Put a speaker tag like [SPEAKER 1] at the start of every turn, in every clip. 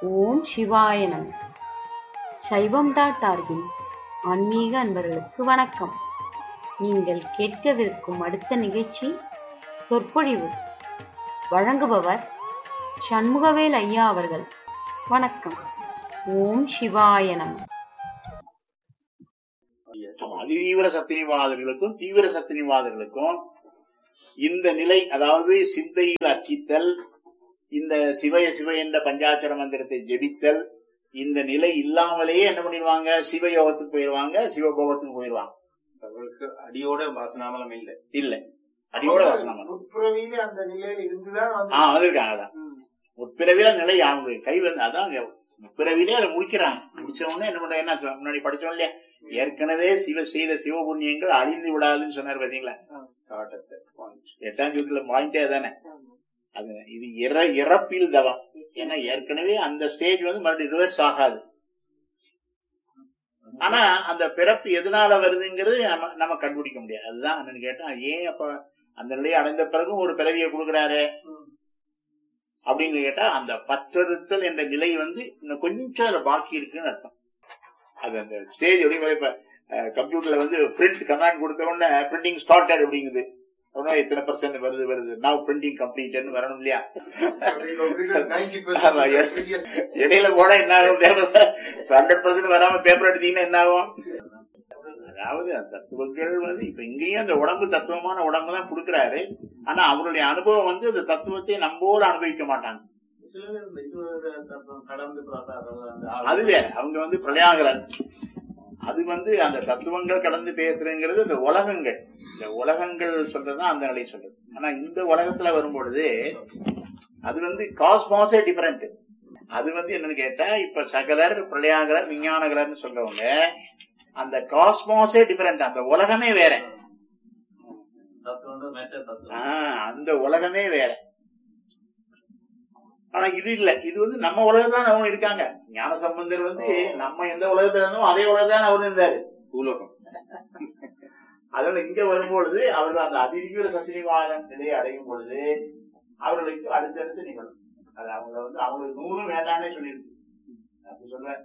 [SPEAKER 1] ஓம் சிவாய நம. சைவம்.org-இன் ஆன்மீக அன்பர்களுக்கு வணக்கம். நீங்கள் கேட்கவிருக்கும் அடுத்த நிகழ்ச்சி சொற்பொழிவு. வழங்குபவர் சண்முகவேல் ஐயா அவர்கள். வணக்கம். ஓம் சிவாய நம.
[SPEAKER 2] அதிதீவிர சத்தியவாதர்களுக்கும் தீவிர சத்தியவாதர்களுக்கும் இந்த நிலை, அதாவது சிந்தையில் அர்ச்சித்தல், இந்த சிவய சிவ என்ற பஞ்சாட்சர மந்திரத்தை ஜெபித்தல், இந்த நிலை இல்லாமலேயே என்ன பண்ணிடுவாங்க, சிவயோகத்துக்கு போயிடுவாங்க, சிவபோகத்துக்கு போயிடுவாங்க.
[SPEAKER 3] அவர்களுக்கு அடியோட வாசனாமலம் இல்ல
[SPEAKER 2] அடியோட வாசனாமலம்
[SPEAKER 4] முற்பிறவியில அந்த நிலையில இருந்துதான்
[SPEAKER 2] வந்திருக்காங்க. அதான் முற்பிறவில நிலை அவங்க கை வந்து, அதான் முற்பிறவிலே அதை முடிக்கிறாங்க. முடிச்ச உடனே என்ன பண்றாங்க, என்ன முன்னாடி படிச்சோம் இல்லையா, ஏற்கனவே செய்த சிவபுண்ணியங்கள் அழிந்து விடாதுன்னு சொன்னார் பாத்தீங்களா. 8ஆம் யுகத்துல பாயிண்டே தானே அது. இது இறப்பில் தவம். ஏன்னா ஏற்கனவே அந்த ஸ்டேஜ் வந்து மறுபடியும் ரிவர்ஸ் ஆகாது. ஆனா அந்த பிறப்பு எதனால வருதுங்கிறது நம்ம கண்டுபிடிக்க முடியாது. அதுதான் என்னன்னு கேட்டா, ஏன் அப்ப அந்த நிலையை அடைந்த பிறகும் ஒரு பிறவியை கொடுக்குறாரு அப்படின்னு கேட்டா, அந்த பற்றறுத்தல் என்ற நிலை வந்து இன்னும் கொஞ்சம் அதுல பாக்கி இருக்குன்னு அர்த்தம். அது அந்த ஸ்டேஜ் எப்படி கம்ப்யூட்டர்ல வந்து பிரிண்ட் கமாண்ட் கொடுத்த உடனே பிரிண்டிங் ஸ்டார்டட் அப்படிங்குது, இத்தனை % வருது நவ் பிரிண்டிங் கம்ப்ளீட் வரணும் இல்லையா. இடையில போட என்ன ஆகும், 100% வராம பேப்பர் எடுத்தீங்கன்னா என்ன ஆகும். அதாவது அந்த தத்துவங்கள் வந்து இப்ப இங்கேயும் அந்த உடம்பு தத்துவமான உடம்பு தான் கொடுக்கிறாரு. ஆனா அவருடைய அனுபவம் வந்து அந்த தத்துவத்தை நம்மோடு அனுபவிக்க மாட்டாங்க. அது வேற, அவங்க வந்து பிரளயாகிறார். அது வந்து அந்த தத்துவங்கள் கடந்து பேசுறதுங்கிறது இந்த உலகங்கள், இந்த உலகங்கள் சொல்றதுதான் அந்த நிலை சொல்றது. ஆனா இந்த உலகத்துல வரும்பொழுது அது வந்து காஸ்மாஸே டிஃபரெண்ட். அது வந்து என்னன்னு கேட்டா, இப்ப சகலர், பிரளயாகலர், விஞ்ஞானகலர்னு சொல்றவங்க அந்த காஸ்மாஸே டிஃபரெண்ட். அந்த உலகமே வேற, அந்த உலகமே வேற. ஆனா இது இல்ல, இது வந்து நம்ம உலகத்தான் அவங்க இருக்காங்க. ஞான சம்பந்தர் வந்து நம்ம எந்த உலகத்துல இருந்தோம் அதே உலகத்தான் அவர் இருந்தாரு, பூலோகம். அதனால இங்க வரும்பொழுது அவர்கள் அந்த அதிதீவிர சத்தியவாத நிலையை அடையும் பொழுது அவர்களுக்கு அடுத்தடுத்து நிகழும். அது அவங்க வந்து அவங்களுக்கு 100 வேண்டானே சொல்லியிருக்கு. அப்படி சொல்ற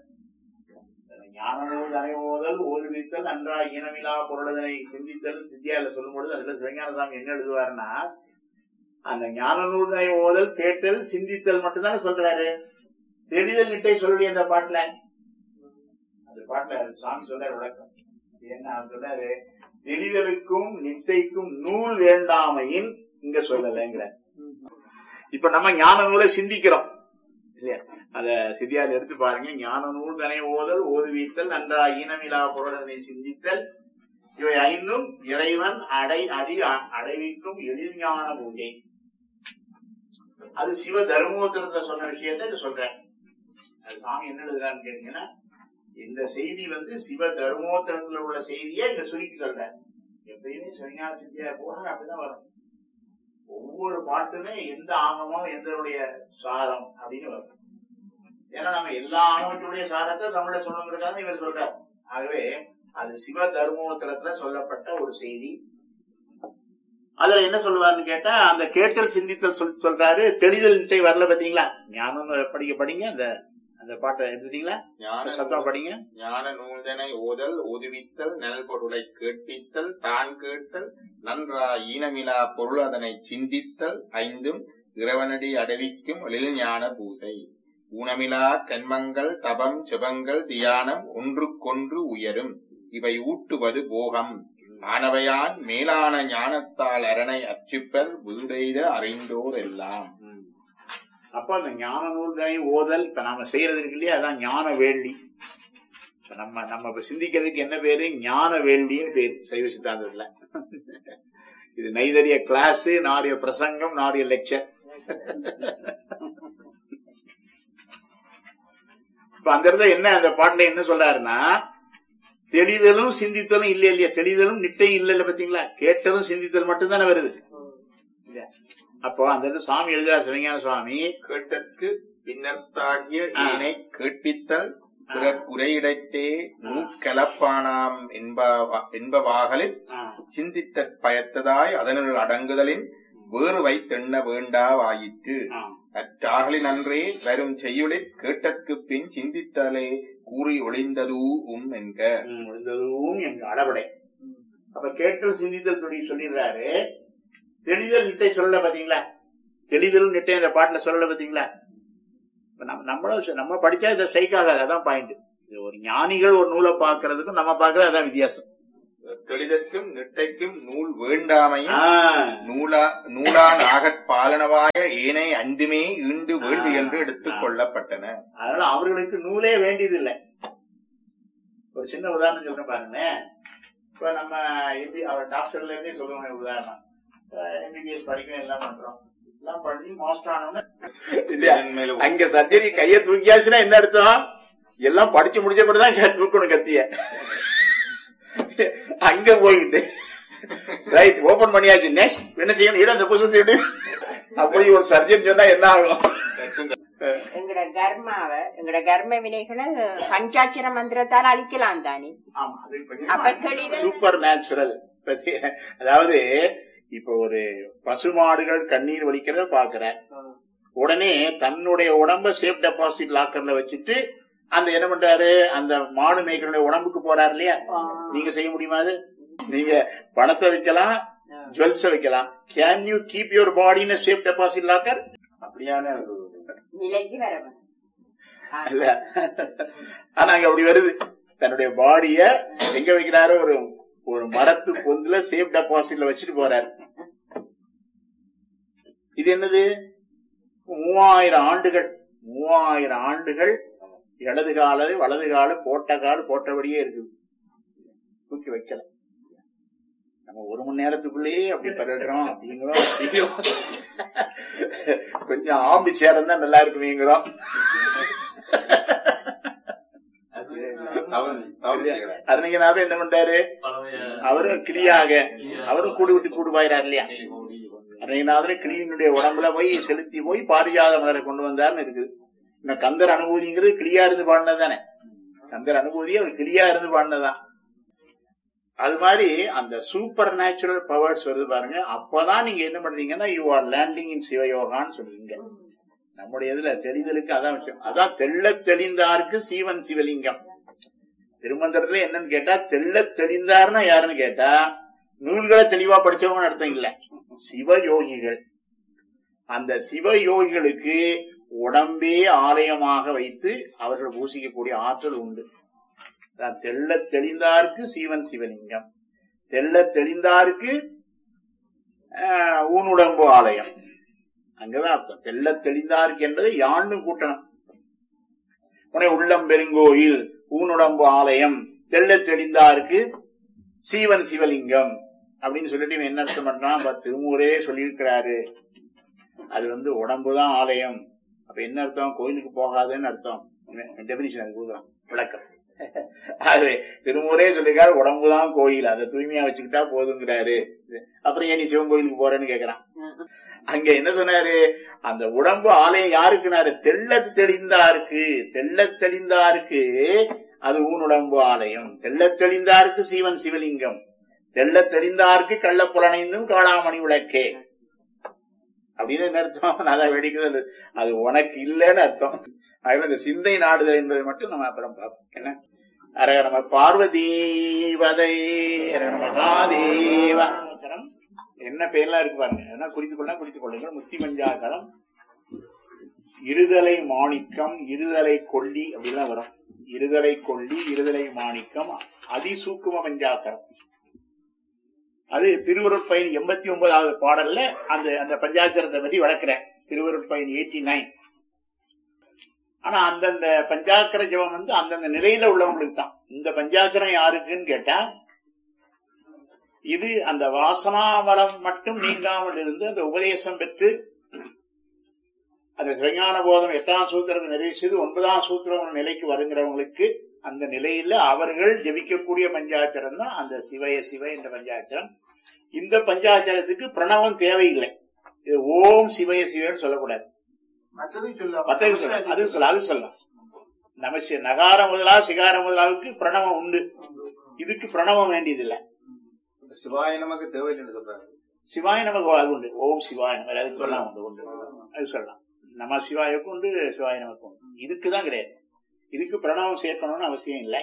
[SPEAKER 2] ஞானநூல் தனைவோதல் ஓதுவித்தல் நன்றா ஈனமிலா பொருளதனை சிந்தித்தல் சித்தியால சொல்லும் பொழுது அதுல சிவஞானசாமி என்ன எழுதுவாருன்னா, அந்த ஞான நூல்தனை ஓதல், கேட்டல், சிந்தித்தல் மட்டும்தானே சொல்றாரு. தெளிதல் நிட்டை சொல்லி அந்த பாட்டுல, அந்த பாட்டுல சாமி சொல்றாரு விளக்கம். என்ன சொல்றாரு, தெளிதலுக்கும் நிட்டைக்கும் நூல் வேண்டாமையின் இங்க சொல்லலைங்கிற. இப்ப நம்ம ஞான நூலை சிந்திக்கிறோம் இல்லையா, அத சித்தியால எடுத்து பாருங்க. ஞான நூல் தனை ஓதல் ஓதுவித்தல் நன்றா ஈனமிலா பொருளதனை சிந்தித்தல், இவை 5ம் இறைவன் அடைவிக்கும் எழில் ஞான பூஜை. அது சிவ தர்மோத்தரத்தை சொன்ன விஷயத்த சொல்றேன். அது சாமி என்ன எழுதுறான்னு கேட்டீங்கன்னா, இந்த செய்தி வந்து சிவ தர்மோத்தரத்துல உள்ள செய்தியை இங்க சுருக்கி சொல்றேன். எப்பயுமே சிவஞான சித்தியா போனா அப்படிதான் வரும். ஒவ்வொரு பாட்டுமே எந்த ஆகமோ எந்தனுடைய சாரம் அப்படின்னு வரும். ஏன்னா நம்ம எல்லா ஆகமத்துடைய சாரத்தை தமிழ சொல்லணுங்கிறதுக்காக இவர் சொல்றாரு. ஆகவே அது சிவ தர்மோத்தரத்துல சொல்லப்பட்ட ஒரு செய்தி. அதுல என்ன சொல்லுவாருன்னு கேட்டா, அந்த கேட்டல் சிந்தித்தல் சொல்றாரு. தெளிதல் நிட்டை வரல பாத்தீங்களா. ஞானம் படிங்க அந்த பாட்டை எடுத்துட்டீங்களா, சத்தம் படிங்க.
[SPEAKER 3] ஞான நூல்தனை ஓதல் ஓதுவித்தல் நல் பொருளை கேட்பித்தல் தான் கேட்டல் நன்றா ஈனமிலா பொருள் அதனை சிந்தித்தல் 5ம் இறைவனடி அடைவிக்கும் எழில் ஞான பூசை. ஊனமிலா கண்மங்கள் தபம் செபங்கள் தியானம் ஒன்றுக்கொன்று உயரும், இவை ஊட்டுவது போகம். ஆனவையான் மேலான ஞானத்தால் அரணை அர்ச்சிப்பர் வீடெய்த அறிந்தோர் எல்லாம்.
[SPEAKER 2] அப்ப அந்த ஞான நூல்தனை ஓதல் இப்ப நாம செய்யறது இருக்கு இல்லையா, அதான் ஞான வேள்வி. நம்ம இப்ப சிந்திக்கிறதுக்கு என்ன பேரு, ஞான வேள்வின்னு பேரு சைவ சித்தாந்தத்துல. இது நைதரிய கிளாஸ், நாரிய பிரசங்கம், நாரிய லெக்சர். இப்ப அந்த இடத்துல என்ன, அந்த பாட்டுல என்ன சொல்றாருன்னா, தெளிதலும் சிந்தித்தலும் இல்லையா, தெளிதலும் நிட்டை இல்ல பாத்தீங்களா, கேட்டதும் சிந்தித்தல் மட்டும்தானே வருது. அப்போ அந்த சாமி எழுதுறா சிவஞான சுவாமி,
[SPEAKER 3] கேட்டற்கு பின்னர்த்தாகிய இதனை கேட்பித்தல் பிறர் உரையிடத்தே நூற்கலப்பானாம் என்பவாகலில் சிந்தித்த பயத்ததாய் அதனுள் அடங்குதலின் வேறு வைத்தெண்ண வேண்டாவாயிற்று. அற்றாகலின் அன்றே வரும் செய்யுளிற் கேட்டற்குப் பின் சிந்தித்தாலே கூறி ஒளிந்ததூம் என்க.
[SPEAKER 2] ஒளிந்ததூம் என்க அடபடை. அப்ப கேட்டல் சிந்தித்தல் சொல்லிடுறாரு. தெளிதல் நிட்டை சொல்லல பாத்தீங்களா? தெளிதல் நிட்டை இந்த பாட்டுல சொல்லல பாத்தீங்களா? நம்ம படிச்சா இதை ஸ்ட்ரைக் ஆகாது. அதான் பாயிண்ட். ஒரு ஞானிகள் ஒரு நூலை பாக்குறதுக்கும் நம்ம பாக்குறது அதான் வித்தியாசம்.
[SPEAKER 3] தெளிதற்கும் நிட்டைக்கும் நூல் வேண்டாமையும் நூலான் ஆகற் பாலனவாய ஏனை அந்துமே ஈண்டு வேண்டு என்று எடுத்துக் கொள்ளப்பட்டன.
[SPEAKER 2] அதனால அவர்களுக்கு நூலே வேண்டியதில்லை. ஒரு சின்ன உதாரணம் சொல்றேன் பாருங்க. இப்ப நம்ம டாக்டர்ல இருந்தே சொல்லுவாங்க உதாரணம். எம்பிபிஎஸ் படிக்கணும் எல்லாம் பண்றோம். எல்லாம் பண்ணி மாஸ்டர் ஆனோன்னு அங்க சர்ஜரி கைய தூக்கியாச்சுன்னா என்ன அர்த்தம்? எல்லாம் படிச்சு முடிச்ச பிறகுதான் தூக்கணும் கத்திய. அங்க போயிட்டு ரைட் ஓபன் பண்ணியாச்சு. நெக்ஸ்ட் என்ன செய்யணும்? அந்த புதுசத்தை விட்டு அப்படி ஒரு சர்ஜன் சொன்னா என்ன ஆகும்?
[SPEAKER 5] எங்கட கர்மாவை எங்கட கர்ம வினைகளை பஞ்சாட்சர மந்திரத்தால் அழிக்கலாம் தானே.
[SPEAKER 2] Super natural. அதாவது இப்ப ஒரு பசுமாடுகள் கண்ணீர் வலிக்கிறத பாக்குற உடனே தன்னுடைய உடம்ப சேஃப் டெபாசிட் லாக்கர்ல வச்சுட்டு அந்த என்ன பண்றாரு? அந்த மாடு மேய்க்கனுடைய உடம்புக்கு போறாரு இல்லையா? நீங்க செய்ய முடியுமா? அது நீங்க பணத்தை வைக்கலாம், ஜுவல்ஸ் வைக்கலாம். Can you keep your body in safe deposit locker? அப்படியான
[SPEAKER 5] நிலைக்கு வர
[SPEAKER 2] ஆனா அங்க அப்படி வருது. தன்னுடைய பாடிய எங்க வைக்கிறாரு? ஒரு மரத்து பொந்துல சேஃப் டெபாசிட்ல வச்சுட்டு போறாரு. இது என்னது? 3000 ஆண்டுகள் இடது கால வலது கால போட்ட கால் போட்டபடியே இருக்குது. தூக்கி வைக்கல. நம்ம 1 மணி நேரத்துக்குள்ளேயே அப்படி பரடுறோம் அப்படிங்கிறோம். கொஞ்சம் ஆம்பி சேரம் தான் நல்லா இருக்குமீங்கிறோம். அருணகிரிநாதர் என்ன பண்றாரு? அவரும் கிளியாக அவரும் கூடு விட்டு கூடு பாயிறாரு இல்லையா? அருணகிரிநாதர் கிளியினுடைய உடம்புல போய் செலுத்தி போய் பாரிஜாத மலரை கொண்டு வந்தாருன்னு இருக்குது. இன்னும் கந்தர் அனுபூதிங்கிறது கிளியா இருந்து பாடினது தானே. கந்தர் அனுபூதி அவர் கிளியா இருந்து பாடினதுதான். அது மாதிரி அந்த சூப்பர் நேச்சுரல் பவர்ஸ் வருது பாருங்க. அப்பதான் நீங்க என்ன பண்றீங்கன்னா யூ ஆர் லேண்டிங் இன் சிவயோகான்னு சொல்றீங்க. நம்முடைய இதுல தெளிதலுக்கு அதான் விஷயம். அதான் தெள்ள தெளிந்தாருக்கு சீவன் சிவலிங்கம். திருமந்திரத்துல என்னன்னு கேட்டா தெள்ள தெளிந்தாருன்னா யாருன்னு கேட்டா நூல்களை தெளிவா படிச்சவங்க அர்த்தம் இல்ல, சிவயோகிகள். அந்த சிவயோகிகளுக்கு உடம்பே ஆலயமாக வைத்து அவர்கள் பூசிக்கக்கூடிய ஆற்றல் உண்டு. தெள்ள தெளிந்தாருக்கு சீவன் சிவலிங்கம், தெள்ள தெளிந்தாருக்கு ஊனுடம்பு ஆலயம். அங்கதான் அர்த்தம். தெள்ள தெளிந்தாருக்கு என்பதை யான்னு கூட்டணும். உடனே உள்ளம் பெருங்கோயில், ஊனுடம்பு ஆலயம், தெள்ள தெளிந்தாருக்கு சீவன் சிவலிங்கம் அப்படின்னு சொல்லிட்டு என்ன அர்த்தம் பண்றான்? திருமூரே சொல்லியிருக்கிறாரு. அது உடம்புதான் ஆலயம். அப்ப என்ன அர்த்தம்? கோயிலுக்கு போகாதுன்னு அர்த்தம். டெபினிஷன் அது கொடுக்குறான், விளக்கம். அது திருமூரே சொல்லிருக்காரு உடம்புதான் கோயில், அதை தூய்மையா வச்சுக்கிட்டா போதுங்கிறாரு. அப்புறம் ஏன் நீ சிவன் கோயிலுக்கு போறேன்னு கேக்குறான். அங்க என்ன சொன்னாரு? அந்த உடம்பு ஆலயம் யாருக்குனாரு? தெள்ள தெளிந்தாருக்கு. தெள்ள தெளிந்தாருக்கு அது ஊனுடம்பு ஆலயம். தெள்ள தெளிந்தாருக்கு சீவன் சிவலிங்கம். தெள்ள தெளிந்தாருக்கு கள்ள புலனைந்தும் காளாமணி விளக்கே அப்படின்னு என்ன அர்த்தம்? நல்லா வெடிக்கிறது. அது உனக்கு இல்லன்னு அர்த்தம். ஆகவே இந்த சிந்தை நாடுதல் என்பதை மட்டும் நம்ம அப்புறம் பார்ப்போம். என்ன அரக நம பார்வதீவதை மகாதேவ என்ன பேர்லாம் இருக்கு பாருங்க. ஏன்னா குறித்துக் கொள்ளுங்கள். முத்தி பஞ்சாக்கரம், இருதலை மாணிக்கம், இருதலை கொல்லி அப்படிலாம் வரும். இருதலை கொல்லி, இருதலை மாணிக்கம், அதிசூக்கும பஞ்சாக்கரம். அது திருவருட்பயன் 89வது பாடல்ல அந்த பஞ்சாட்சரத்தை பற்றி வளர்க்கிறேன். திருவருட்பயன் 89. ஆனா அந்தந்த பஞ்சாட்சர ஜபம் அந்தந்த நிலையில உள்ளவங்களுக்கு தான். இந்த பஞ்சாட்சரம் யாருக்குன்னு கேட்டா, இது அந்த வாசனாவலம் மட்டும் நீங்காமல் இருந்து அந்த உபதேசம் பெற்று அந்த சிவஞான போதம் 8ஆம் சூத்திரத்தை நிறைவு செய்து 9ஆம் சூத்திரம் நிலைக்கு வருங்கிறவங்களுக்கு அந்த நிலையில அவர்கள் ஜபிக்கக்கூடிய பஞ்சாட்சரம் தான் அந்த சிவய சிவ என்ற பஞ்சாட்சரம். இந்த பஞ்சாட்சரத்துக்கு பிரணவம் தேவையில்லை. இது ஓம் சிவய சிவன்னு சொல்லக்கூடாது. அது சொல்லலாம். நமசிய நகார முதலா சிகார முதலாவுக்கு பிரணவம் உண்டு. இதுக்கு பிரணவம் வேண்டியதில்லை.
[SPEAKER 3] சிவாய நமக்கு தேவையில்லைன்னு சொல்றாரு.
[SPEAKER 2] சிவாய நமக்கு அது உண்டு. ஓம் சிவாய நமக்கு அது சொல்லலாம் உண்டு. அது சொல்லலாம். நம சிவாயக்கும் உண்டு, சிவாய நமக்கும் உண்டு. இதுக்குதான் கிடையாது. இதுக்கு பிரணவம் சேர்க்கணும்னு அவசியம் இல்லை.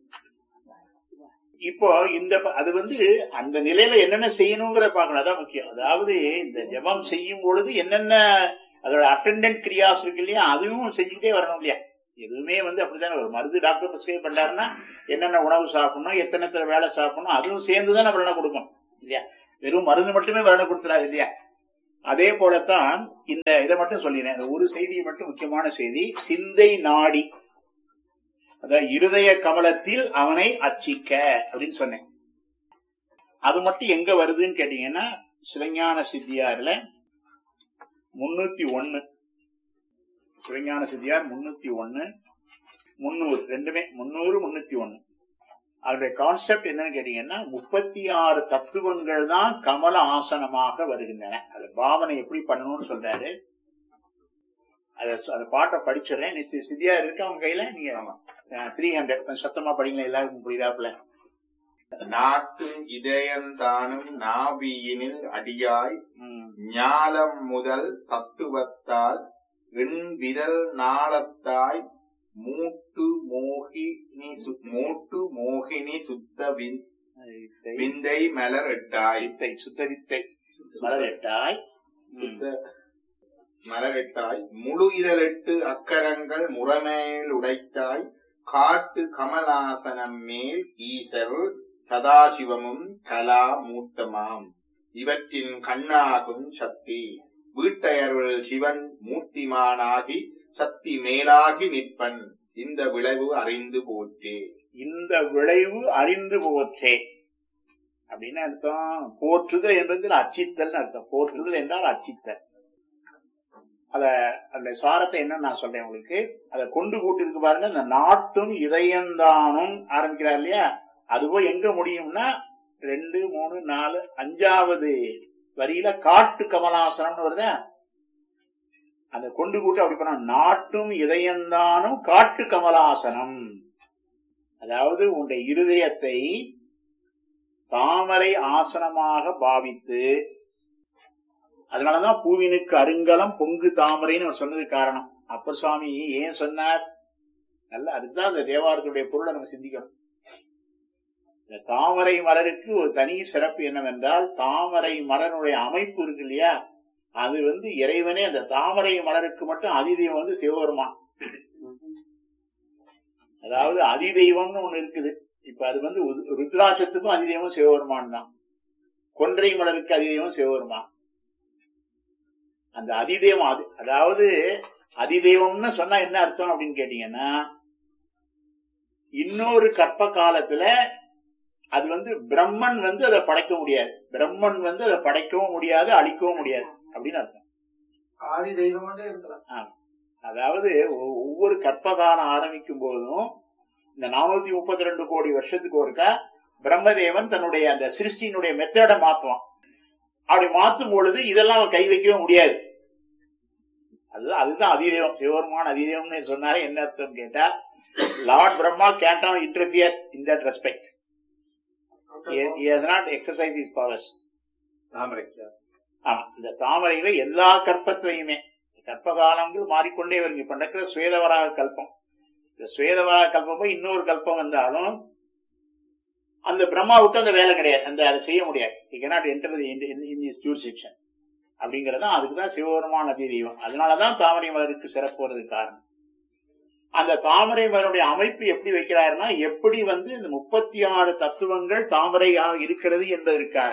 [SPEAKER 2] இப்போ அது அந்த நிலையில என்னென்ன செய்யணுங்கிறத பார்க்கணும். அதான் முக்கியம். அதாவது இந்த ஜபம் செய்யும் பொழுது என்னென்ன அதோட அட்டெண்டன்ட் கிரியாஸ் இருக்கு இல்லையா, அதுவும் செஞ்சுக்கிட்டே வரணும் இல்லையா. எதுவுமே அப்படித்தானே ஒரு மருந்து டாக்டர் பிரிஸ்கிரைப் பண்றாருன்னா என்னென்ன உணவு சாப்பிடணும், எத்தனை வேலை சாப்பிடணும், அதுவும் சேர்ந்துதான் பலனை கொடுக்கும் இல்லையா. வெறும் மருந்து மட்டுமே பலனை கொடுத்துறாது இல்லையா. அதே போலத்தான் இதை மட்டும் சொல்லிடுறேன். ஒரு செய்தியை மட்டும், முக்கியமான செய்தி. சிந்தை நாடி, அதாவது இருதய கமலத்தில் அவனை அர்ச்சிக்க அப்படின்னு சொன்னேன். அது மட்டும் எங்க வருதுன்னு கேட்டீங்கன்னா, சிவஞான சித்தியார்ல 301, சிவஞான சித்தியார் 301, 300, ரெண்டுமே 300, 301. அதனுடைய கான்செப்ட் என்னன்னு கேட்டீங்கன்னா, 36 தத்துவங்கள் தான் கமல ஆசனமாக வருகின்றன. அது பாவனை எப்படி பண்ணணும்னு சொல்றாரு. அந்த பாட்டை படிச்சிடறேன். சித்தியா இருக்கு அவங்க கையில. நீங்க 300 சத்தமா படிங்களா, எல்லாருக்கும் புரியுதாப்புல.
[SPEAKER 3] நாட்டும் இதயந்தானும் நாபியினில் அடியாய் ஞாலம் முதல் தத்துவத்தால் எண் விரல் நாளத்தாய் மூட்டு மோகினி சுத்த விந்தை மலர் எட்டாய்,
[SPEAKER 2] சுத்த வித்தை மலர் எட்டாய்,
[SPEAKER 3] மலரெட்டாய் முழு இதழெட்டு அக்கரங்கள் முறமேல் உடைத்தாய் காட்டு கமலாசனம் மேல் ஈசர் சதாசிவமும் கலா மூர்த்தமாம் இவற்றின் கண்ணாகும் சக்தி வீட்டையருள் சிவன் மூர்த்திமானாகி சக்தி மேலாகி நிற்பன் இந்த விளைவு அறிந்து போற்றே. இந்த விளைவு அறிந்து போற்றே
[SPEAKER 2] அப்படின்னு அர்த்தம். போற்றுதல் என்பதில் அச்சித்தல் அர்த்தம். போற்றுதல் என்றால் அச்சித்தல். அந்த சாரத்தை என்ன நான் சொல்றேன் உங்களுக்கு. அதை கொண்டு கூட்டி இருக்கு பாருங்க. அந்த நாட்டும் இதயந்தானும் ஆரம்பிக்கிறார் இல்லையா, அதுபோய் எங்க முடியும்னா 2, 3, 4, 5வது வரியில காட்டு கமலாசனம் வருதா. அந்த கொண்டு கூட்டு அப்படி பண்ண, நாட்டும் இதயந்தானும் காட்டு கமலாசனம். அதாவது உன்னுடைய இருதயத்தை தாமரை ஆசனமாக பாவித்து, அதனாலதான் பூவினுக்கு அருங்கலம் பொங்கு தாமரைன்னு சொன்னது காரணம். அப்பர் சுவாமி ஏன் சொன்னார்? நல்ல அதுதான் அந்த தேவாரத்துடைய பொருளை நம்ம சிந்திக்கணும். இந்த தாமரை மலருக்கு ஒரு தனி சிறப்பு என்னவென்றால், தாமரை மலருடைய அமைப்பு இருக்கு இல்லையா, அது இறைவனே அந்த தாமரை மலருக்கு மட்டும் அதிதெய்வம் சிவபெருமான். அதாவது அதிதெய்வம்னு ஒண்ணு இருக்குது. இப்ப அது ருத்ராட்சத்துக்கும் அதிதெய்வம் சிவபெருமான் தான். கொன்றை மலருக்கு அதிதெய்வம் சிவபெருமான். அந்த அதிதெய்வம் அதாவது அதிதெய்வம்னு சொன்னா என்ன அர்த்தம் அப்படின்னு கேட்டீங்கன்னா, இன்னொரு கற்ப காலத்துல அது பிரம்மன் அதை படைக்க முடியாது. பிரம்மன் அதை படைக்கவும் முடியாது, அழிக்கவும் முடியாது அப்படின்னு அர்த்தம்.
[SPEAKER 4] ஆதி தெய்வம் இருக்கலாம்.
[SPEAKER 2] அதாவது ஒவ்வொரு கற்பகாலம் ஆரம்பிக்கும் போதும் இந்த 432 கோடி வருஷத்துக்கு ஒருக்கா பிரம்மதேவன் தன்னுடைய அந்த சிருஷ்டியினுடைய மெத்தட மாத்துவான். அப்படி மாத்தும் பொழுது இதெல்லாம் அவன் கை வைக்கவே முடியாது. அதுதான் அதிதெய்வம். சிவபெருமான் அதிதெய்வம்னு சொன்னாலே என்ன அர்த்தம் கேட்டா, Lord Brahma can't interfere in that respect. He has not exercised his powers. இந்த தாமரையில எல்லா கற்பத்திலையுமே கற்பகாலங்கள் மாறிக்கொண்டே வருங்க. இப்ப நடக்கிற சுவேதவராக கல்பம், இந்த சுவேதவராக கல்பம் போய் இன்னொரு கல்பம் வந்தாலும் அந்த பிரம்மாவுக்கு அந்த வேலை கிடையாது, அதை செய்ய முடியாது. He cannot enter in his jurisdiction. அப்படிங்கறதான் அதுக்குதான் சிவபெருமான் அதிதெய்வம். அதனாலதான் தாமரை மலருக்கு சிறப்பு வருது காரணம். அந்த தாமரை மலருடைய அமைப்பு எப்படி வைக்கிறாருன்னா, எப்படி இந்த 36 தத்துவங்கள் தாமரையாக இருக்கிறது என்பதற்காக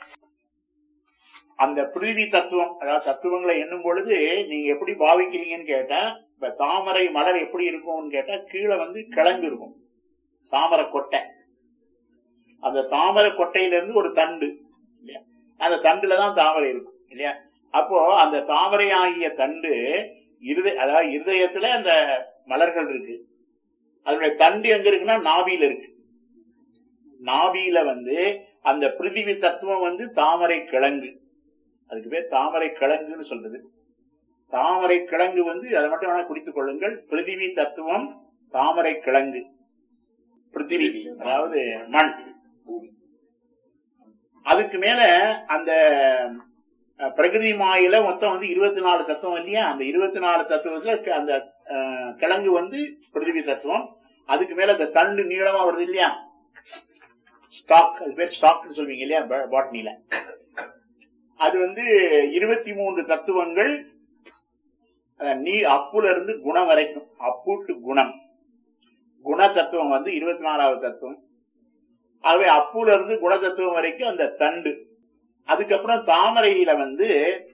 [SPEAKER 2] அந்த பிருதிவி தத்துவம், அதாவது தத்துவங்களை எண்ணும் பொழுது நீங்க எப்படி பாவிக்கிறீங்கன்னு கேட்டா, இப்ப தாமரை மலர் எப்படி இருக்கும்னு கேட்டா, கீழே கிழங்கு இருக்கும், தாமரை கொட்டை. அந்த தாமரை கொட்டையிலிருந்து ஒரு தண்டு இல்லையா, அந்த தண்டுலதான் தாமரை இருக்கும் இல்லையா. அப்போ அந்த தாமரை ஆகிய தண்டு அதாவது இருதயத்துல அந்த மலர்கள் இருக்கு. அதனுடைய தண்டு எங்க இருக்குன்னா நாபியில இருக்கு. நாபியில அந்த பிருதிவி தத்துவம் தாமரை கிழங்கு. அதுக்கு பேர் தாமரை கிழங்குன்னு சொல்றது. தாமரை கிழங்கு அதை மட்டும் வேணா குறித்துக் கொள்ளுங்கள். பிருதிவி தத்துவம் தாமரை கிழங்கு. பிருத்திவி அதாவது மண். அதுக்கு மேல அந்த பிரகிருதி மாயில மொத்தம் வந்து 24 தத்துவம் இல்லையா? அந்த 24 தத்துவத்துல அந்த கிழங்கு வந்து பிருத்திவி தத்துவம். அதுக்கு மேல அந்த தண்டு நீளமா வருது இல்லையா, ஸ்டாக், அது பேர் ஸ்டாக்னு சொல்வீங்க இல்லையா பாட்னில. அது வந்து 23 தத்துவங்கள். நீ அப்புல இருந்து குணம் வரைக்கும், அப்பு டு குணம். குண தத்துவம் வந்து 24வது தத்துவம். ஆகவே அப்புல இருந்து குண தத்துவம் வரைக்கும் அந்த தண்டு. அதுக்கப்புறம் தாமரையில வந்து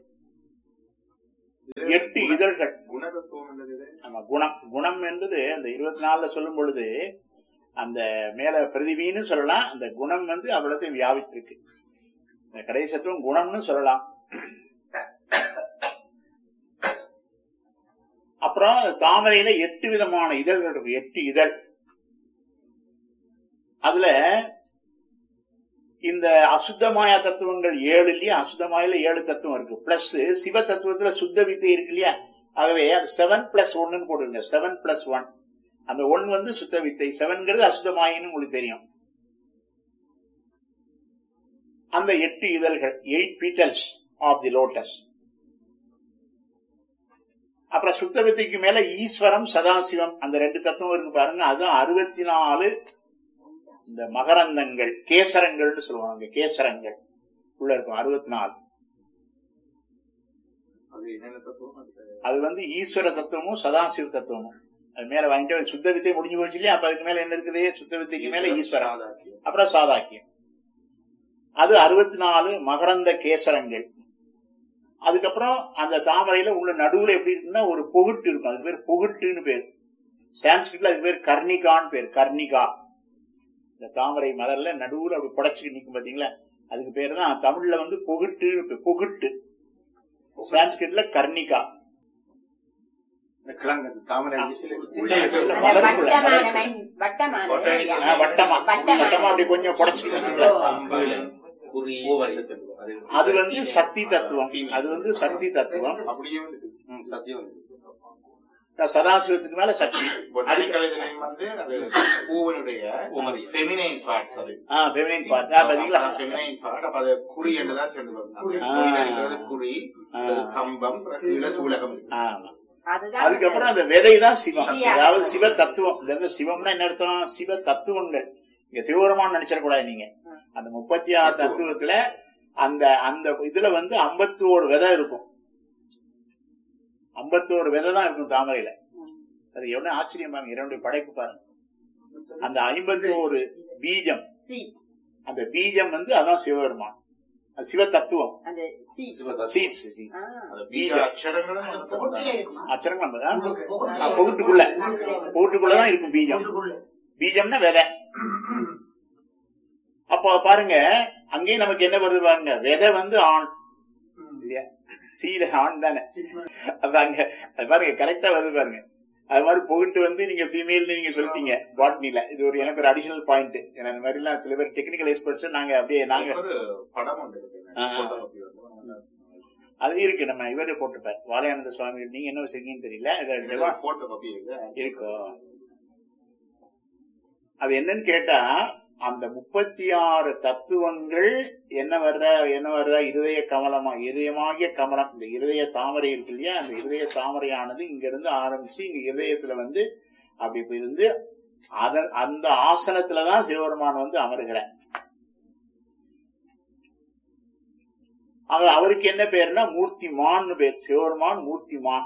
[SPEAKER 2] 8 இதழ்கள். குணம் குணம் என்பது அந்த 24 சொல்லும் பொழுது அந்த மேல பிரதிவின்னு சொல்லலாம். அந்த குணம் வந்து அவ்வளத்தையும் வியாபித்திருக்கு. இந்த கடைசி தத்துவம் குணம்னு சொல்லலாம். அப்புறம் தாமரையில 8 விதமான இதழ்கள் இருக்கு. 8 இதழ். அதுல இந்த அசுத்தமாயா தத்துவங்கள் 7 இல்லையா? அசுத்தமாயில 7 தத்துவம் இருக்கு. பிளஸ் சிவ தத்துவத்துல சுத்த வித்தை இருக்கு இல்லையா? ஆகவே அது 7+1 போடுங்க. 7+1. அந்த 1 வந்து சுத்த வித்தை, 7ங்கிறது அசுத்தமாயின்னு உங்களுக்கு தெரியும். அந்த 8 இதழ்கள், 8 petals ஆஃப் தி லோட்டஸ். அப்புறம் சுத்த வித்தைக்கு மேல ஈஸ்வரம் சதாசிவம் அந்த 2 தத்துவம் இருக்கு பாருங்க. அது 64 இந்த மகரந்தங்கள், கேசரங்கள்னு சொல்லுவாங்க. கேசரங்கள் உள்ள இருக்கும் 64. அது வந்து ஈஸ்வர தத்துவமும் சதாசிவ தத்துவமும். அது மேல வாங்கிட்டு சுத்த வித்தை முடிஞ்சு போச்சு இல்லையா? அப்ப அதுக்கு மேல என்ன இருக்குது? சுத்த வித்தைக்கு மேல ஈஸ்வரம், அப்புறம் சாதாக்கியம். அது 64 மகரந்த கேசரங்கள். அதுக்கப்புறம் அந்த தாமரையில உள்ள நடுவுல எப்படி இருக்குன்னா ஒரு பொகுட்டு இருக்கும். அதுக்கு பேர் பொகுட்டுன்னு பேர். சான்ஸ்கிரிட்ல அதுக்கு பேர் கர்ணிகான்னு பேர். கர்ணிகா. இந்த தாமரை மலர்ல நடுவுல அப்படி புடைச்சுட்டு நிக்கும் பாத்தீங்களா? அதுக்கு பேரு தான் தமிழ்ல வந்து பொகுட்டு. பொகுட்டு சான்ஸ்கிரிட்ல கர்ணிகா. வட்டமா அப்படி கொஞ்சம் புடைச்சுக்கிட்டு அது வந்து சக்தி தத்துவம். அது வந்து சக்தி தத்துவம். சதாசிவத்துக்கு மேல சக்தி. அதுக்கப்புறம் அந்த விதைதான் சிவம். அதாவது சிவ தத்துவம். சிவம்னா என்ன அர்த்தம்? சிவ தத்துவங்கள். இங்க சிவபெருமான் நினைச்சிடக்கூடாது நீங்க. அந்த 36 தத்துவத்துல அந்த அந்த இதுல வந்து 51 விதை இருக்கும். 51 விதை தான் இருக்கும் தாமரையில. அது எவ்வளவு ஆச்சரியம் பாருங்க, இரண்டு படைப்பு பாருங்க. அந்த 51 பீஜம், அந்த பீஜம் வந்து அதான் சிவபெருமான். சிவ தத்துவம். அச்சரங்கள் பொகுட்டுக்குள்ளதான் இருக்கும் பீஜம். பீஜம்னா விதை. அப்ப பாருங்க அங்கேயும் நமக்கு என்ன வருது பாருங்க, விதை வந்து ஆண் இல்லையா? சீல ஆண் தானே. அது அங்க அது பாருங்க கரெக்டா வருது பாருங்க. அது மாதிரி பொகுட்டு வந்து நீங்க ஃபீமேல் நீங்க சொல்லிட்டீங்க பாட்னில. இது ஒரு எனக்கு ஒரு அடிஷனல் பாயிண்ட். ஏன்னா இந்த மாதிரி எல்லாம் சில பேர் டெக்னிக்கல் எக்ஸ்பர்ட்ஸ் நாங்க அப்படியே நாங்க அது இருக்கு. நம்ம இவரே போட்டுப்பார் வாழையானந்த சுவாமி. நீங்க என்ன வச்சிருக்கீங்கன்னு தெரியல. இருக்கும். அது என்னன்னு கேட்டா அந்த 36 தத்துவங்கள் என்ன வர்ற இருதய கமலமா, இதயமாகிய கமலம். இந்த இருதய தாமரை இருக்கு இல்லையா? அந்த இருதய தாமரையானது இங்க இருந்து ஆரம்பிச்சு இங்க இருதயத்துல வந்து அப்படி இருந்து அந்த ஆசனத்துலதான் சிவபெருமான் வந்து அமருகிறார். அவருக்கு என்ன பேருன்னா மூர்த்திமான்னு பேர். சிவபெருமான் மூர்த்திமான்.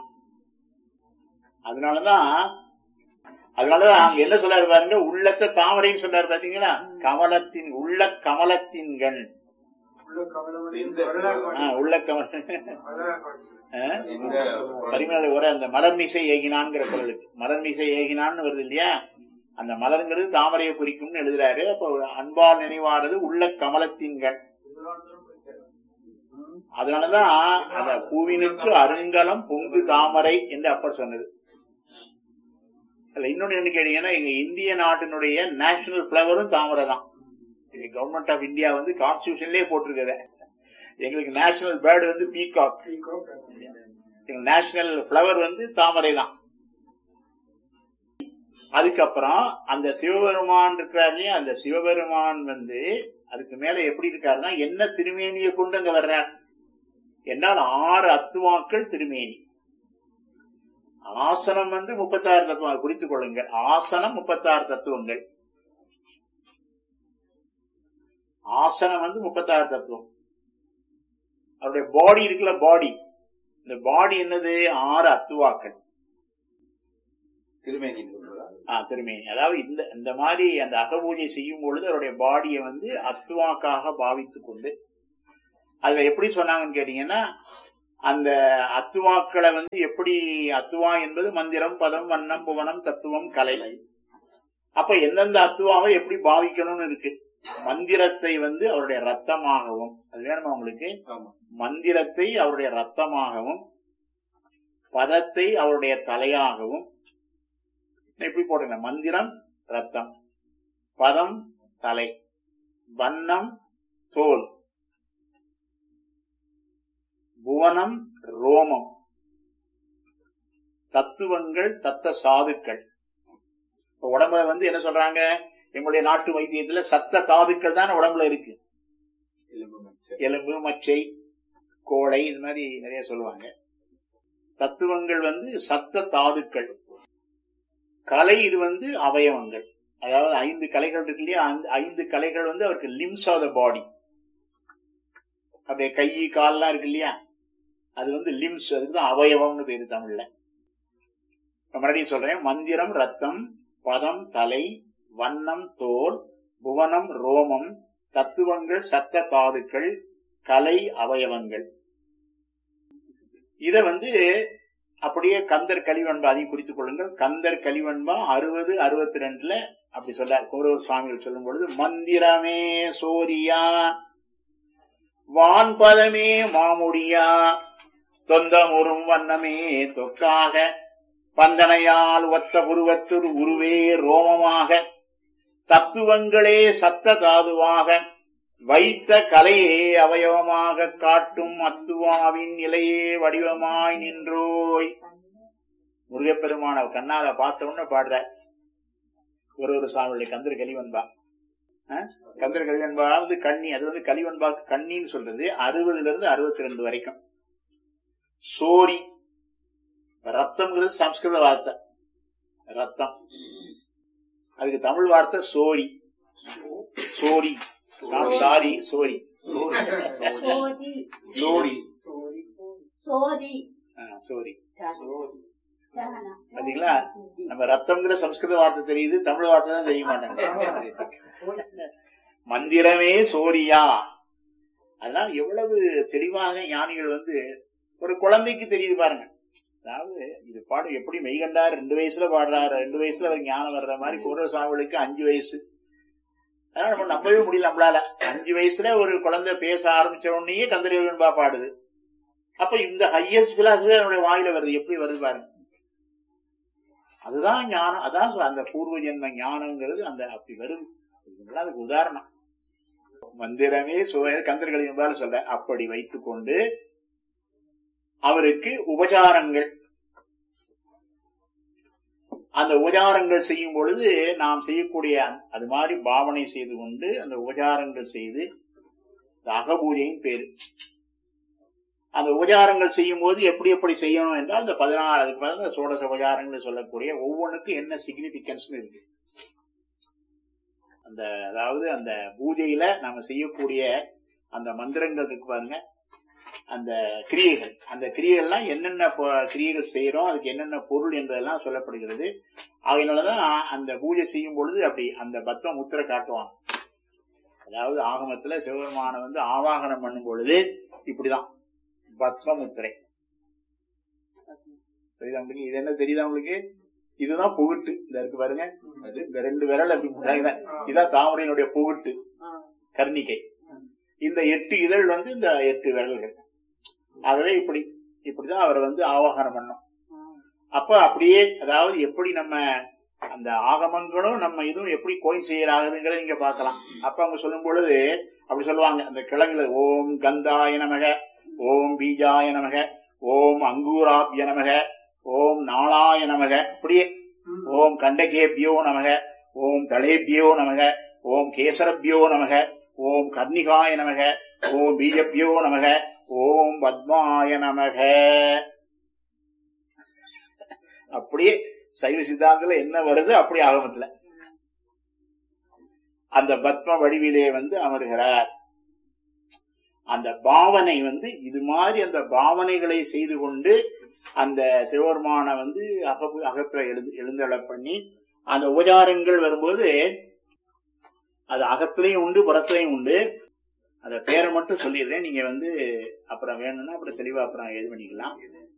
[SPEAKER 2] அதனாலதான் அங்க என்ன சொல்லாரு பாருங்க, உள்ளத்த தாமரைன்னு சொன்னாரு பாத்தீங்களா? கமலத்தின் உள்ள கமலத்தின்கண் உள்ள கமல பரிமள உரை அந்த மலர்மிசை ஏகினான்ங்கிற குரலுக்கு மலர்மிசை ஏகினான்னு வருது இல்லையா? அந்த மலர்ங்கிறது தாமரையை குறிக்கும்னு எழுதுறாரு. அப்ப அன்பால் நினைவானது உள்ள கமலத்தின்கண். அதனாலதான் அந்த பூவினுக்கு அருங்கலம் பொங்கு தாமரை என்று அப்பர் சொன்னது. இன்னொன்னு என்ன கேட்டீங்கன்னா, எங்க இந்திய நாட்டினுடைய நேஷனல் பிளவரும் தாமரை தான். கவர்மெண்ட் ஆஃப் இந்தியா வந்து கான்ஸ்டிடியூஷன்லயே போட்டிருக்கத. எங்களுக்கு நேஷனல் பேர்டு வந்து பீகாக். எங்க நேஷனல் பிளவர் வந்து தாமரை தான். அதுக்கப்புறம் அந்த சிவபெருமான் இருக்கிறாரு. அந்த சிவபெருமான் வந்து அதுக்கு மேல எப்படி இருக்காருன்னா, என்ன திருமேனியை கொண்டு அங்க வர்றார்? என்றால் 6 அத்துவாக்கள் திருமேனி. ஆசனம் 36 தத்துவம் குறித்துக் கொள்ளுங்கள். ஆசனம் 36 தத்துவங்கள். ஆசனம் 36 தத்துவம். அவருடைய பாடி இருக்குல்ல, பாடி, இந்த பாடி என்னது? 6 அத்துவாக்கள்
[SPEAKER 3] திருமேனி.
[SPEAKER 2] திருமேனி. அதாவது இந்த மாதிரி அந்த அகபூஜை செய்யும் பொழுது அவருடைய பாடியை அத்துவாக்காக பாவித்துக் கொண்டு, அதுல எப்படி சொன்னாங்கன்னு கேட்டீங்கன்னா, அந்த அத்துவாக்களை எப்படி, அத்துவா என்பது மந்திரம், பதம், வண்ணம், புவனம், தத்துவம், கலை. அப்ப எந்தெந்த அத்துவாவை எப்படி பாவிக்கணும்னு இருக்கு. மந்திரத்தை அவருடைய ரத்தமாகவும், அது வேணுமா உங்களுக்கு? மந்திரத்தை அவருடைய ரத்தமாகவும், பதத்தை அவருடைய தலையாகவும், எப்படி போடுங்க? மந்திரம் ரத்தம், பதம் தலை, வண்ணம் தோல், புவனம் ரோமம், தத்துவங்கள் தத்த சாதுக்கள். உடம்புல என்ன சொல்றாங்க? எங்களுடைய நாட்டு வைத்தியத்துல சத்த தாதுக்கள் தான் உடம்புல இருக்கு. எலும்பு, மச்சை, கோளை, இது மாதிரி நிறைய சொல்லுவாங்க. தத்துவங்கள் சத்த தாதுக்கள். கலை இது அவயவங்கள். அதாவது 5 கலைகள் இருக்கு இல்லையா? 5 கலைகள் அவருக்கு லிம்ஸ் ஆஃப் த பாடி. அப்படியே கை கால்லாம் இருக்கு இல்லையா? அது லிம்ஸ், அதுக்குதான் அவயவம்னு பேரு தமிழ்ல. மறுபடியும் சொல்றேன். மந்திரம் ரத்தம், பதம் தலை, வண்ணம் தோல், புவனம் ரோமம், தத்துவங்கள் சத்த தாதுக்கள், கலை அவயவங்கள். இத அப்படியே கந்தர் கலிவன்பா அதையும் குறித்துக் கொள்ளுங்கள். கந்தர் கலிவன்பா 60, 62 அப்படி சொல்றார். கௌரவ சுவாமிகள் சொல்லும் பொழுது, மந்திரமே சோரியா, வான்பதமே மாமுடியா, தொந்தமுறும் வண்ணமே தொக்காக, பந்தனையால் ஒத்த புருவத்துர் உருவே ரோமமாக, தத்துவங்களே சத்த தாதுவாக, வைத்த கலையே அவயவமாக காட்டும் அத்துவாவின் நிலையே வடிவமாய் நின்றோய். முருகப்பெருமான கண்ணால பார்த்த உடனே பாடுற ஒரு சுவாமியுடைய கந்தர் கலிவன்பா. கந்தர் கலிவன்பா கண்ணி, அது கலிவன்பாக்கு கண்ணின்னு சொல்றது. 60 - 62 வரைக்கும். சோரி, ரத்தம்ங்கிறது சம்ஸ்கிருத வார்த்தை. ரத்தம், அதுக்கு தமிழ் வார்த்தை சோரி. சோரி, சாரி, சோரி, சோரி, சோரி. பாத்தீங்களா? நம்ம ரத்தம்ங்கிற சம்ஸ்கிருத வார்த்தை தெரியுது, தமிழ் வார்த்தை தான் தெரிய மாட்டாங்க. மந்திரமே சோரியா. அதனால எவ்வளவு தெளிவாக ஞானிகள் ஒரு குழந்தைக்கு தெரியுது பாருங்க. அதாவது இது பாடு எப்படி மெய்கண்டார் 2 வயசுல பாடுறாரு. 2 வயசுல அவர் ஞானம் வர்ற மாதிரி கௌரவ சுவாமிகளுக்கு 5 வயசு. அதனால நம்ம நம்பவே முடியல நம்மளால. 5 வயசுல ஒரு குழந்தை பேச ஆரம்பிச்ச உடனே கந்தர்வன்பா பாடுது. அப்ப இந்த ஹையஸ்ட் பிலாசபி அவருடைய வாயில வருது. எப்படி வருது பாருங்க. அதுதான் ஞானம். அதான் அந்த பூர்வ ஜென்ம ஞானம்ங்கிறது அந்த அப்படி வருது. அதுக்கு உதாரணம் மந்திரமே கந்தர்களின் சொல்ல. அப்படி வைத்துக் கொண்டு அவருக்கு உபசாரங்கள், அந்த உபசாரங்கள் செய்யும் பொழுது நாம் செய்யக்கூடிய அது மாதிரி பாவனை செய்து கொண்டு அந்த உபசாரங்கள் செய்து அகபூஜையின் பேரு. அந்த உபசாரங்கள் செய்யும் போது எப்படி எப்படி செய்யணும் என்றால் இந்த 16 அதுக்கு பதில் சோடச உபசாரங்கள் சொல்லக்கூடிய ஒவ்வொன்றுக்கும் என்ன சிக்னிபிகன்ஸ் இருக்கு. அந்த அதாவது அந்த பூஜையில நாம செய்யக்கூடிய அந்த மந்திரங்கள் இருக்கு பாருங்க, அந்த கிரியைகள், அந்த கிரியைகள்லாம் என்னென்ன கிரியைகள் செய்யறோம், அதுக்கு என்னென்ன பொருள் என்பதெல்லாம் சொல்லப்படுகிறது. அதனாலதான் அந்த பூஜை செய்யும் பொழுது அப்படி அந்த பத்ம முத்திரை காட்டுவாங்க. அதாவது ஆகமத்துல சிவபெருமான ஆவாகனம் பண்ணும் பொழுது இப்படிதான் பத்ம முத்திரை. தெரியுதா உங்களுக்கு? இது என்ன தெரியுதா உங்களுக்கு? இதுதான் புகுட்டு. இந்த இருக்கு பாருங்க, இந்த 2 விரல் அப்படி இதான் தாமரையினுடைய புகுட்டு, கர்ணிகை. இந்த 8 இதழ் இந்த 8 விரல்கள். ஆகவே இப்படிதான் அவர் ஆவாகனம் பண்ணோம். அப்ப அப்படியே அதாவது எப்படி நம்ம அந்த ஆகமங்களும் நம்ம இதுவும் எப்படி கோயின் செய்யறாகுதுங்கிறத நீங்க பார்க்கலாம். அப்ப அவங்க சொல்லும் பொழுது அப்படி சொல்லுவாங்க. அந்த கிழங்குல ஓம் கந்தாய நமக, ஓம் பீஜாய நமக, ஓம் அங்கூராபிய நமக, ஓம் நாளாய நமக, அப்படியே ஓம் கண்டகேபியோ நமக, ஓம் தளேபியோ நமக, ஓம் கேசரபியோ நமக, ஓம் கர்ணிகாய நமக, ஓம் பீஜபியோ நமக, ஓம் பத்மாய நமக. அப்படியே சைவ சித்தாந்தத்துல என்ன வருது அப்படி ஆகமத்துல அந்த பத்ம வடிவிலே அமர்கிறார். அந்த பாவனை இது மாதிரி அந்த பாவனைகளை செய்து கொண்டு அந்த சிவபெருமான அகத்துல எழுந்தள பண்ணி அந்த உபச்சாரங்கள் வரும்போது அது அகத்திலையும் உண்டு புறத்திலையும் உண்டு. அந்த பேரை மட்டும் சொல்லிடுறேன். நீங்க அப்புறம் வேணும்னா அப்புறம் தெளிவா அப்புறம் இது பண்ணிக்கலாம்.